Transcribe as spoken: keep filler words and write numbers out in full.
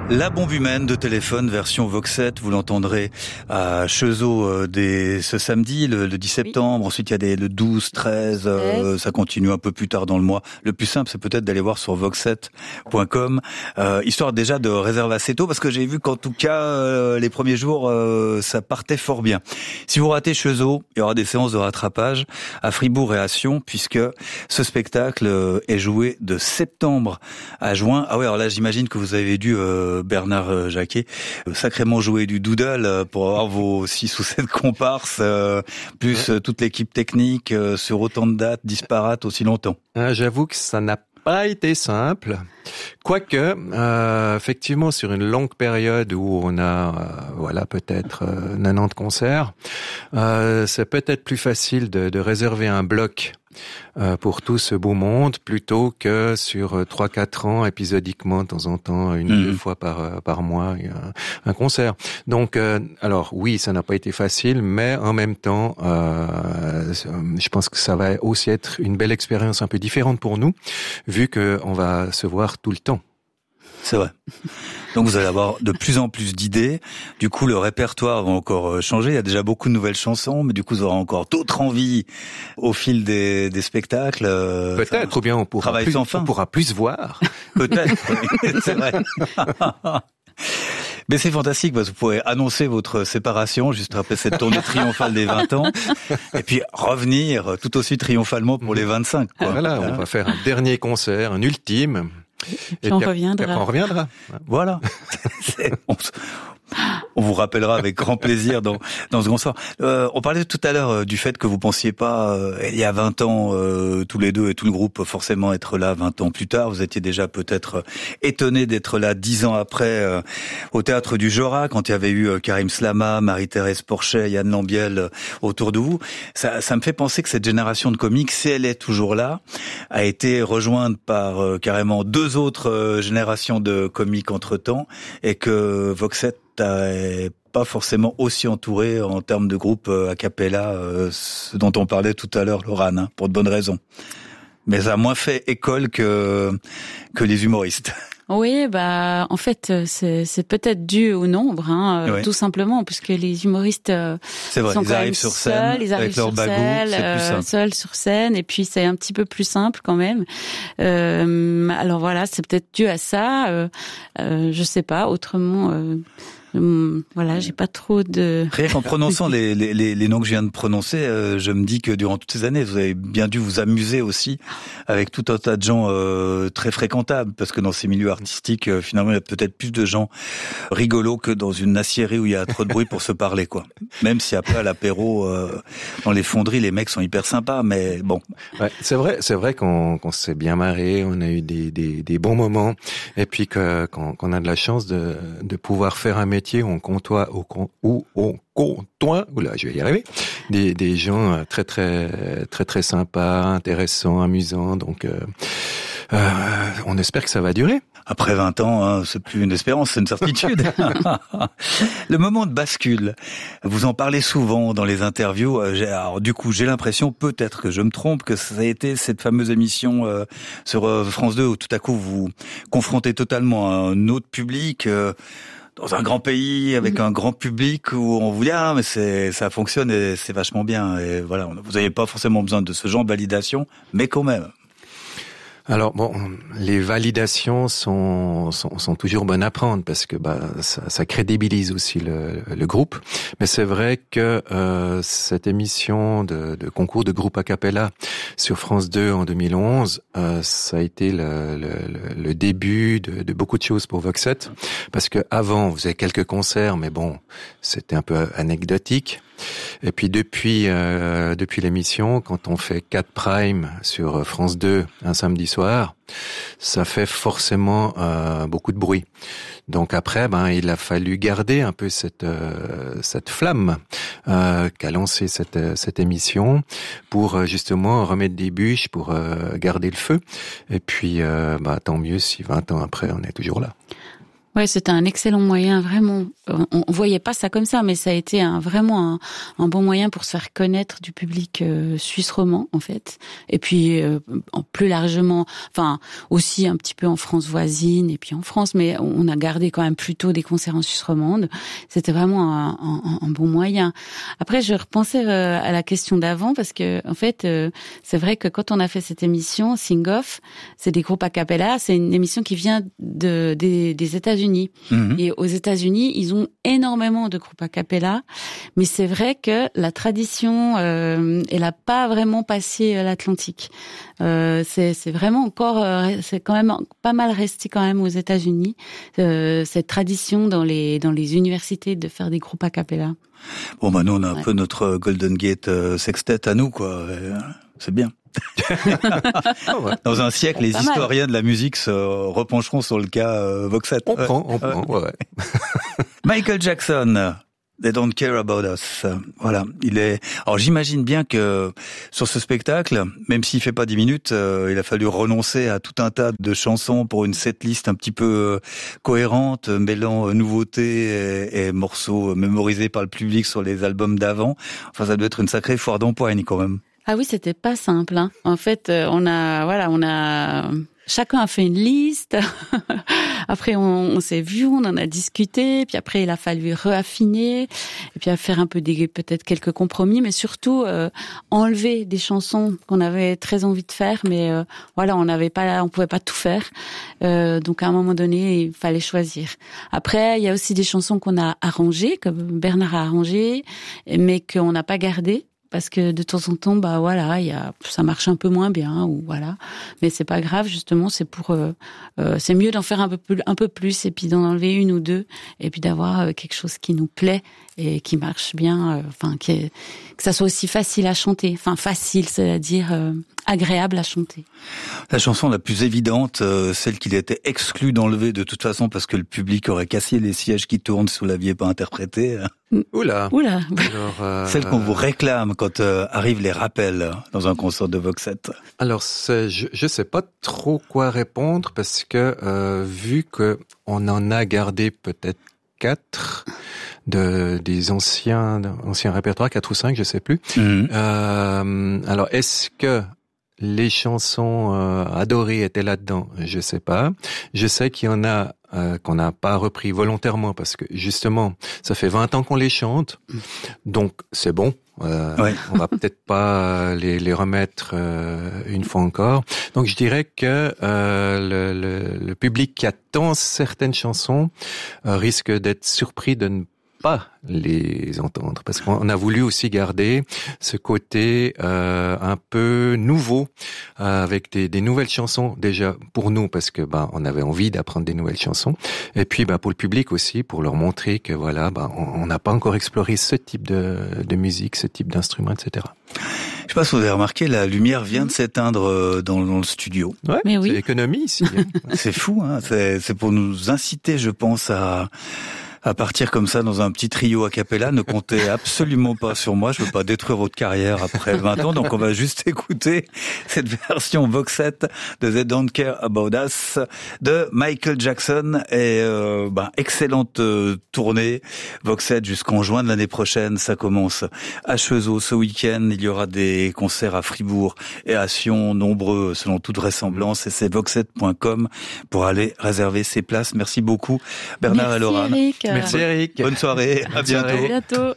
La bombe humaine de téléphone version Vox sept, vous l'entendrez à Cheseaux euh, dès ce samedi, le, le dix septembre. Oui. Ensuite, il y a des, le douze, treize, euh, ça continue un peu plus tard dans le mois. Le plus simple, c'est peut-être d'aller voir sur vox sept point com, euh, histoire déjà de réserver assez tôt, parce que j'ai vu qu'en tout cas, euh, les premiers jours, euh, ça partait fort bien. Si vous ratez Cheseaux, il y aura des séances de rattrapage à Fribourg et à Sion, puisque ce spectacle est joué de septembre à juin. Ah ouais, alors là, j'imagine que vous avez dû... Euh, Bernard Jacquet, sacrément joué du doodle pour avoir vos six ou sept comparses, euh, plus ouais. toute l'équipe technique euh, sur autant de dates disparates aussi longtemps. Euh, j'avoue que ça n'a pas été simple. Quoique, euh, effectivement, sur une longue période où on a, euh, voilà, peut-être euh, quatre-vingt-dix concerts, euh, c'est peut-être plus facile de, de réserver un bloc euh, pour tout ce beau monde plutôt que sur trois quatre ans, épisodiquement, de temps en temps, une ou mmh. deux fois par par mois, un, un concert. Donc, euh, alors oui, ça n'a pas été facile, mais en même temps, euh, je pense que ça va aussi être une belle expérience un peu différente pour nous, vu que on va se voir tout le temps. C'est vrai. Donc vous allez avoir de plus en plus d'idées. Du coup, le répertoire va encore changer. Il y a déjà beaucoup de nouvelles chansons, mais du coup, vous aurez encore d'autres envies au fil des, des spectacles. Peut-être, ou bien on pourra, plus, sans fin. on pourra plus voir. Peut-être, oui, c'est vrai. Mais c'est fantastique parce que vous pourrez annoncer votre séparation juste après cette tournée triomphale des vingt ans et puis revenir tout aussi triomphalement pour les vingt-cinq. Quoi. Voilà, on va faire un dernier concert, un ultime. Et puis, et puis on puis reviendra. Après on reviendra. Voilà. on, on vous rappellera avec grand plaisir dans, dans ce grand soir. Euh, on parlait tout à l'heure euh, du fait que vous pensiez pas, euh, il y a vingt ans, euh, tous les deux et tout le groupe, forcément être là vingt ans plus tard. Vous étiez déjà peut-être étonné d'être là dix ans après euh, au Théâtre du Jorat, quand il y avait eu euh, Karim Slama, Marie-Thérèse Porchet, Yann Lambiel euh, autour de vous. Ça, ça me fait penser que cette génération de comiques, si elle est toujours là, a été rejointe par euh, carrément deux autres euh, générations de comiques entre-temps, et que Vox sept n'est pas forcément aussi entouré en termes de groupe a cappella, euh, ce dont on parlait tout à l'heure, Laurane, hein, pour de bonnes raisons. Mais ça a moins fait école que que les humoristes. Oui, bah en fait c'est c'est peut-être dû au nombre, hein, oui. tout simplement, puisque les humoristes c'est vrai, sont ils quand arrivent même sur seuls, scène, ils arrivent avec leur sur bagou, scène, c'est plus simple. seuls sur scène, et puis c'est un petit peu plus simple quand même. Euh, alors voilà, c'est peut-être dû à ça. Euh, euh, je sais pas. Autrement. Euh, Hum, voilà, j'ai pas trop de... Rien qu'en prononçant les, les, les noms que je viens de prononcer, euh, je me dis que durant toutes ces années, vous avez bien dû vous amuser aussi avec tout un tas de gens euh, très fréquentables, parce que dans ces milieux artistiques, euh, finalement, il y a peut-être plus de gens rigolos que dans une aciérie où il y a trop de bruit pour se parler, quoi. Même si après, à l'apéro, euh, dans les fonderies, les mecs sont hyper sympas, mais bon. Ouais, c'est vrai, c'est vrai qu'on, qu'on s'est bien marré, on a eu des, des, des bons moments, et puis que, qu'on, qu'on a de la chance de, de pouvoir faire un métier on comptoir au ou on comptoir oula je vais y arriver des des gens très très très très sympas, intéressants, amusants, donc euh, euh, on espère que ça va durer. Après vingt ans, hein, c'est plus une espérance, c'est une certitude. Le moment de bascule, vous en parlez souvent dans les interviews. Alors du coup, j'ai l'impression, peut-être que je me trompe, que ça a été cette fameuse émission euh, sur euh, France deux où tout à coup vous confrontez totalement à un autre public. Euh, dans un grand pays, avec un grand public, où on vous dit, ah, mais c'est, ça fonctionne et c'est vachement bien. Et voilà, vous n'avez pas forcément besoin de ce genre de validation, mais quand même. Alors bon, les validations sont, sont sont toujours bonnes à prendre parce que bah ça, ça crédibilise aussi le, le groupe. Mais c'est vrai que euh, cette émission de, de concours de groupe a cappella sur France deux en deux mille onze, euh, ça a été le, le, le début de, de beaucoup de choses pour Vox sept, parce que avant on faisait quelques concerts, mais bon c'était un peu anecdotique. Et puis depuis euh, depuis l'émission, quand on fait quatre Prime sur France deux un samedi soir, ça fait forcément euh, beaucoup de bruit. Donc après, ben il a fallu garder un peu cette euh, cette flamme euh, qu'a lancé cette cette émission pour justement remettre des bûches, pour euh, garder le feu. Et puis euh, bah tant mieux si vingt ans après on est toujours là. Ouais, c'était un excellent moyen, vraiment. On, on voyait pas ça comme ça, mais ça a été un, vraiment un, un bon moyen pour se faire connaître du public euh, suisse romand, en fait. Et puis, euh, plus largement, enfin, aussi un petit peu en France voisine et puis en France, mais on a gardé quand même plutôt des concerts en Suisse romande. C'était vraiment un, un, un bon moyen. Après, je repensais euh, à la question d'avant, parce que, en fait, euh, c'est vrai que quand on a fait cette émission, Sing Off, c'est des groupes a cappella, c'est une émission qui vient de, des, des États-Unis. Mmh. Et aux États-Unis, ils ont énormément de groupes a cappella, mais c'est vrai que la tradition, euh, elle a pas vraiment passé l'Atlantique. Euh, c'est, c'est vraiment encore, euh, c'est quand même pas mal resté quand même aux États-Unis, euh, cette tradition dans les dans les universités de faire des groupes a cappella. Bon, bah nous on a un ouais. peu notre Golden Gate euh, sextet à nous, quoi. Et, euh, c'est bien. Dans un siècle, les historiens mal. de la musique se repencheront sur le cas euh, Voxette. On ouais. prend, on prend, ouais. ouais. Michael Jackson, They Don't Care About Us. Voilà, il est. Alors j'imagine bien que sur ce spectacle, même s'il fait pas dix minutes, euh, il a fallu renoncer à tout un tas de chansons pour une setlist un petit peu cohérente, mêlant nouveautés et, et morceaux mémorisés par le public sur les albums d'avant. Enfin, ça doit être une sacrée foire d'empoigne quand même. Ah oui, c'était pas simple, hein. En fait, on a, voilà, on a, chacun a fait une liste. Après, on, on s'est vu, on en a discuté. Puis après, il a fallu réaffiner. Et puis, à faire un peu des, peut-être quelques compromis, mais surtout, euh, enlever des chansons qu'on avait très envie de faire. Mais, euh, voilà, on n'avait pas, on pouvait pas tout faire. Euh, donc, à un moment donné, il fallait choisir. Après, il y a aussi des chansons qu'on a arrangées, que Bernard a arrangées, mais qu'on n'a pas gardées. Parce que de temps en temps, bah voilà, il y a, ça marche un peu moins bien, ou voilà. Mais c'est pas grave, justement, c'est pour, euh, euh, c'est mieux d'en faire un peu plus, un peu plus, et puis d'en enlever une ou deux, et puis d'avoir euh, quelque chose qui nous plaît et qui marche bien, enfin, euh, qui que ça soit aussi facile à chanter, enfin facile, c'est-à-dire euh, agréable à chanter. La chanson la plus évidente, euh, celle qu'il était exclu d'enlever de toute façon parce que le public aurait cassé les sièges qui tournent si vous l'aviez pas interprété. Oula. Oula. Alors, euh... Celle qu'on vous réclame quand euh, arrivent les rappels dans un concert de Voxette. Alors, c'est, je je sais pas trop quoi répondre parce que euh, vu que on en a gardé peut-être quatre de des anciens anciens répertoires, quatre ou cinq, je sais plus. Mm-hmm. Euh, alors, est-ce que les chansons euh, adorées étaient là-dedans? Je sais pas. Je sais qu'il y en a euh, qu'on n'a pas repris volontairement parce que justement, ça fait vingt ans qu'on les chante, donc c'est bon. Euh, ouais. On va peut-être pas les, les remettre euh, une fois encore. Donc je dirais que euh, le, le, le public qui attend certaines chansons euh, risque d'être surpris de ne pas les entendre, parce qu'on a voulu aussi garder ce côté euh, un peu nouveau euh, avec des, des nouvelles chansons déjà pour nous, parce que bah on avait envie d'apprendre des nouvelles chansons, et puis bah pour le public aussi, pour leur montrer que voilà bah on n'a pas encore exploré ce type de, de musique, ce type d'instrument, et cetera. Je sais pas si vous avez remarqué, la lumière vient de s'éteindre dans, dans le studio. Ouais, mais oui. C'est l'économie ici. C'est fou, hein. C'est, c'est pour nous inciter, je pense, à à partir comme ça dans un petit trio a cappella. Ne comptez absolument pas sur moi, je veux pas détruire votre carrière après vingt ans, donc on va juste écouter cette version Voxette de They Don't Care About Us de Michael Jackson. Et euh, bah, excellente euh, tournée Voxette jusqu'en juin de l'année prochaine. Ça commence à Cheseaux ce week-end, il y aura des concerts à Fribourg et à Sion, nombreux selon toute vraisemblance, et c'est voxette point com pour aller réserver ses places. Merci beaucoup Bernard Merci et Laurent. Eric. Merci Eric. Bonne soirée, à bientôt. À bientôt.